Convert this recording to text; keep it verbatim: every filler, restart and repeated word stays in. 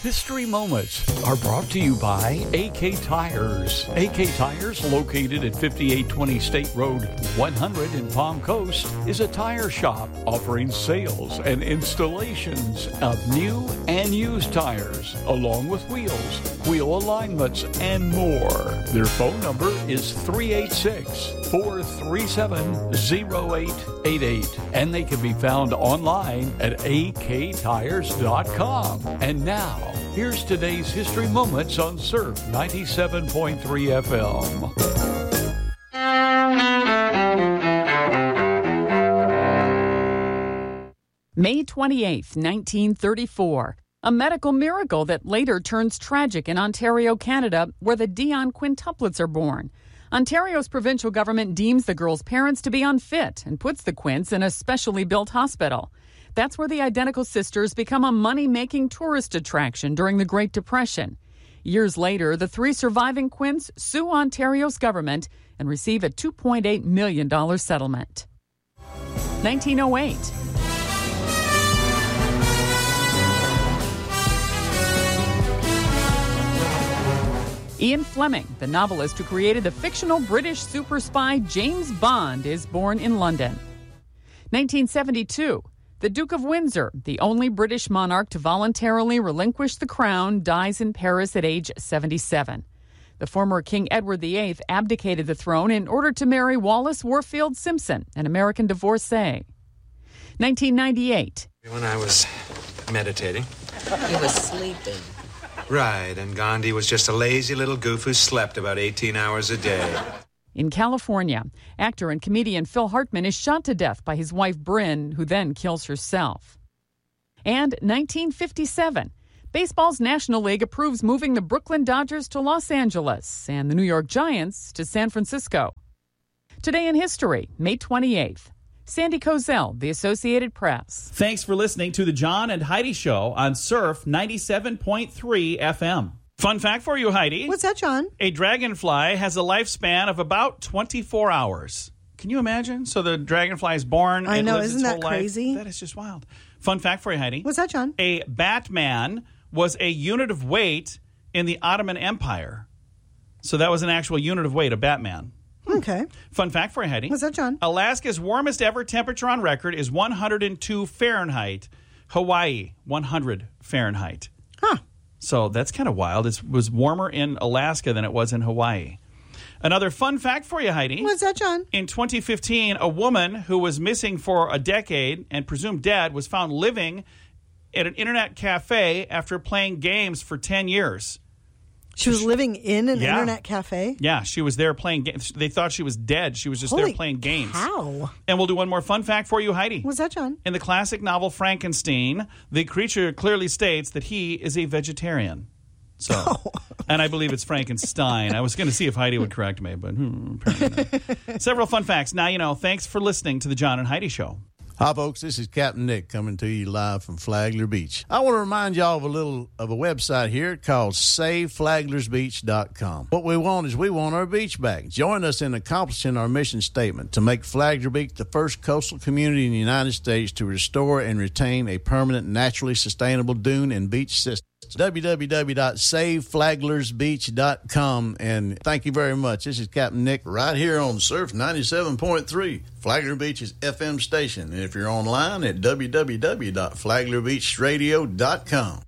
History Moments are brought to you by A K Tires. A K Tires, located at fifty-eight twenty State Road one hundred in Palm Coast, is a tire shop offering sales and installations of new and used tires, along with wheels, wheel alignments, and more. Their phone number is three eight six, four three seven, zero eight eight eight, and they can be found online at a k tires dot com. And now, here's today's History Moments on Surf ninety-seven point three F M. May twenty-eighth, nineteen thirty-four. A medical miracle that later turns tragic in Ontario, Canada, where the Dion quintuplets are born. Ontario's provincial government deems the girls' parents to be unfit and puts the quints in a specially built hospital. That's where the identical sisters become a money-making tourist attraction during the Great Depression. Years later, the three surviving quints sue Ontario's government and receive a two point eight million dollars settlement. nineteen oh eight. Ian Fleming, the novelist who created the fictional British super spy James Bond, is born in London. nineteen seventy-two. The Duke of Windsor, the only British monarch to voluntarily relinquish the crown, dies in Paris at age seventy-seven. The former King Edward the Eighth abdicated the throne in order to marry Wallis Warfield Simpson, an American divorcee. nineteen ninety-eight. When I was meditating. You were sleeping. Right, and Gandhi was just a lazy little goof who slept about eighteen hours a day. In California, actor and comedian Phil Hartman is shot to death by his wife Bryn, who then kills herself. And nineteen fifty-seven, baseball's National League approves moving the Brooklyn Dodgers to Los Angeles and the New York Giants to San Francisco. Today in history, May twenty-eighth. Sandy Kozel, The Associated Press. Thanks for listening to the John and Heidi Show on Surf ninety-seven point three F M. Fun fact for you, Heidi. What's that, John? A dragonfly has a lifespan of about twenty-four hours. Can you imagine? So the dragonfly is born I and know, lives isn't its that whole crazy? life. That is just wild. Fun fact for you, Heidi. What's that, John? A Batman was a unit of weight in the Ottoman Empire. So that was an actual unit of weight, a Batman. Okay. Fun fact for you, Heidi. What's that, John? Alaska's warmest ever temperature on record is one hundred two Fahrenheit. Hawaii, one hundred Fahrenheit. Huh. So that's kind of wild. It was warmer in Alaska than it was in Hawaii. Another fun fact for you, Heidi. What's that, John? In twenty fifteen, a woman who was missing for a decade and presumed dead was found living at an internet cafe after playing games for ten years. She was living in an Yeah. internet cafe? Yeah, she was there playing games. They thought she was dead. She was just Holy there playing games. How? And we'll do one more fun fact for you, Heidi. What's that, John? In the classic novel Frankenstein, the creature clearly states that he is a vegetarian. So, Oh. and I believe it's Frankenstein. I was going to see if Heidi would correct me, but hmm, apparently not. Several fun facts. Now you know. Thanks for listening to the John and Heidi Show. Hi, folks. This is Captain Nick coming to you live from Flagler Beach. I want to remind y'all of a little of a website here called save flaglers beach dot com. What we want is we want our beach back. Join us in accomplishing our mission statement to make Flagler Beach the first coastal community in the United States to restore and retain a permanent, naturally sustainable dune and beach system. w w w dot save flaglers beach dot com, and thank you very much. This is Captain Nick right here on Surf ninety-seven point three, Flagler Beach's F M station. And if you're online at w w w dot flagler beach radio dot com.